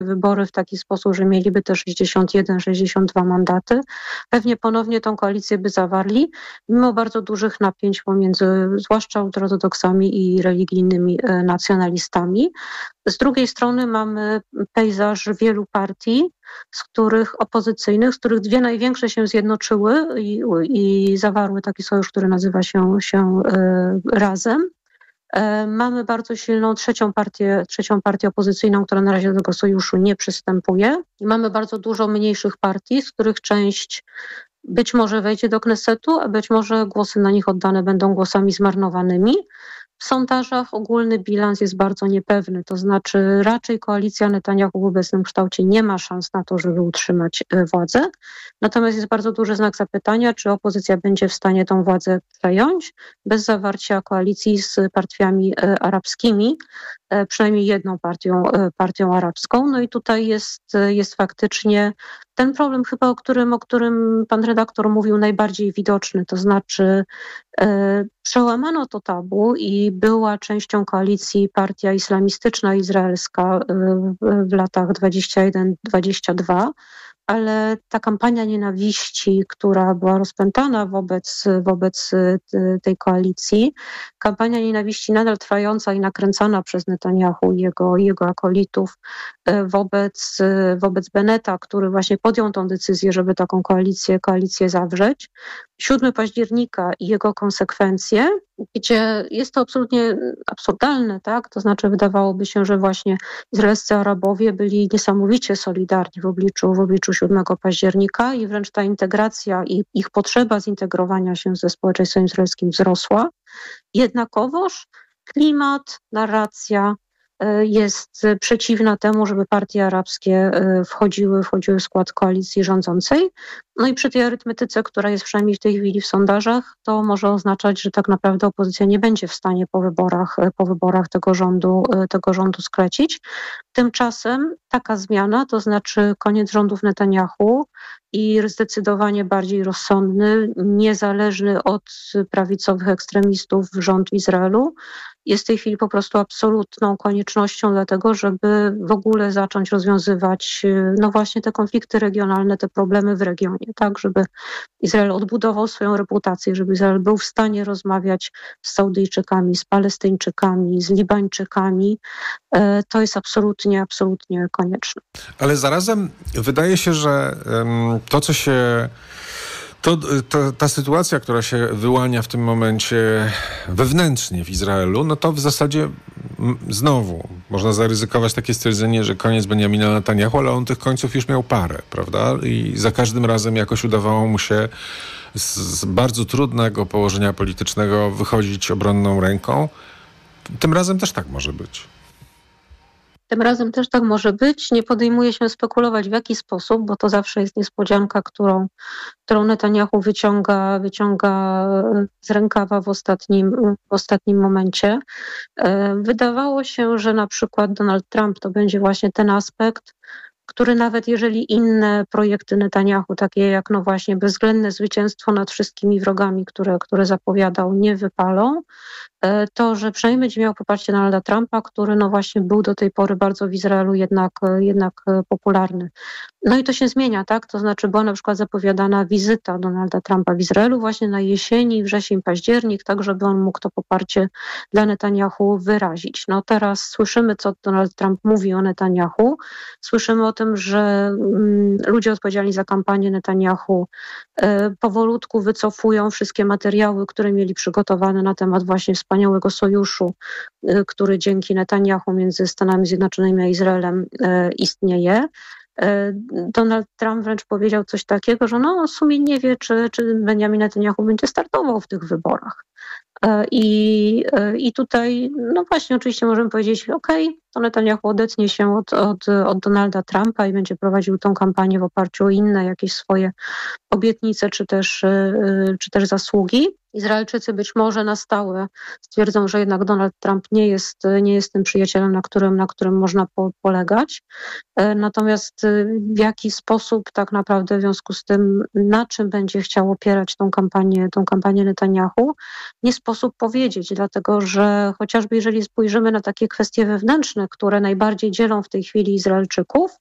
wybory w taki sposób, że mieliby te 61, 62 mandaty, pewnie ponownie tą koalicję by zawarli, mimo bardzo dużych napięć pomiędzy zwłaszcza ultraortodoksami i religijnymi nacjonalistami. Z drugiej strony mamy pejzaż wielu partii, opozycyjnych, z których dwie największe się zjednoczyły i zawarły taki sojusz, który nazywa się Razem. Mamy bardzo silną trzecią partię opozycyjną, która na razie do tego sojuszu nie przystępuje. I mamy bardzo dużo mniejszych partii, z których część być może wejdzie do Knesetu, a być może głosy na nich oddane będą głosami zmarnowanymi. W sondażach ogólny bilans jest bardzo niepewny, to znaczy raczej koalicja Netanjahu w obecnym kształcie nie ma szans na to, żeby utrzymać władzę. Natomiast jest bardzo duży znak zapytania, czy opozycja będzie w stanie tą władzę przejąć bez zawarcia koalicji z partiami arabskimi, przynajmniej jedną partią arabską. No i tutaj jest faktycznie ten problem chyba, o którym pan redaktor mówił, najbardziej widoczny, to znaczy przełamano to tabu i była częścią koalicji partia islamistyczna izraelska w latach 21-22, ale ta kampania nienawiści, która była rozpętana wobec tej koalicji, kampania nienawiści nadal trwająca i nakręcana przez Netanjahu i jego akolitów wobec Benneta, który właśnie podjął tą decyzję, żeby taką koalicję zawrzeć. 7 października i jego konsekwencje, gdzie jest to absolutnie absurdalne, tak? To znaczy wydawałoby się, że właśnie izraelscy Arabowie byli niesamowicie solidarni w obliczu 7 października i wręcz ta integracja i ich potrzeba zintegrowania się ze społeczeństwem izraelskim wzrosła. Jednakowoż klimat, narracja jest przeciwna temu, żeby partie arabskie wchodziły w skład koalicji rządzącej. No i przy tej arytmetyce, która jest przynajmniej w tej chwili w sondażach, to może oznaczać, że tak naprawdę opozycja nie będzie w stanie po wyborach tego rządu sklecić. Tymczasem taka zmiana, to znaczy koniec rządów Netanjahu i zdecydowanie bardziej rozsądny, niezależny od prawicowych ekstremistów rząd w Izraelu, jest w tej chwili po prostu absolutną koniecznością dlatego, żeby w ogóle zacząć rozwiązywać no właśnie te konflikty regionalne, te problemy w regionie, tak, żeby Izrael odbudował swoją reputację, żeby Izrael był w stanie rozmawiać z Saudyjczykami, z Palestyńczykami, z Libańczykami. To jest absolutnie konieczne. Ale zarazem wydaje się, że ta sytuacja, która się wyłania w tym momencie wewnętrznie w Izraelu, no to w zasadzie znowu można zaryzykować takie stwierdzenie, że koniec Benjamina Netanjahu, ale on tych końców już miał parę, prawda? I za każdym razem jakoś udawało mu się z bardzo trudnego położenia politycznego wychodzić obronną ręką. Tym razem też tak może być. Tym razem też tak może być. Nie podejmuję się spekulować w jaki sposób, bo to zawsze jest niespodzianka, którą Netanjahu wyciąga z rękawa w ostatnim momencie. Wydawało się, że na przykład Donald Trump to będzie właśnie ten aspekt, który nawet jeżeli inne projekty Netanjahu, takie jak no właśnie bezwzględne zwycięstwo nad wszystkimi wrogami, które zapowiadał, nie wypalą, to, że przynajmniej będzie miał poparcie Donalda Trumpa, który no właśnie był do tej pory bardzo w Izraelu jednak popularny. No i to się zmienia, tak? To znaczy była na przykład zapowiadana wizyta Donalda Trumpa w Izraelu właśnie na jesieni, wrzesień, październik, tak żeby on mógł to poparcie dla Netanjahu wyrazić. No teraz słyszymy, co Donald Trump mówi o Netanjahu. Słyszymy o tym, że ludzie odpowiedzialni za kampanię Netanjahu powolutku wycofują wszystkie materiały, które mieli przygotowane na temat właśnie wspaniałego sojuszu, który dzięki Netanjahu między Stanami Zjednoczonymi a Izraelem istnieje. Donald Trump wręcz powiedział coś takiego, że no w sumie nie wie, czy Benjamin Netanjahu będzie startował w tych wyborach. I tutaj, no właśnie, oczywiście możemy powiedzieć, to Netanjahu odetnie się od Donalda Trumpa i będzie prowadził tą kampanię w oparciu o inne jakieś swoje obietnice, czy też zasługi. Izraelczycy być może na stałe stwierdzą, że jednak Donald Trump nie jest tym przyjacielem, na którym można polegać. Natomiast w jaki sposób tak naprawdę w związku z tym, na czym będzie chciał opierać tą kampanię Netanjahu, nie sposób powiedzieć, dlatego że chociażby jeżeli spojrzymy na takie kwestie wewnętrzne które najbardziej dzielą w tej chwili Izraelczyków,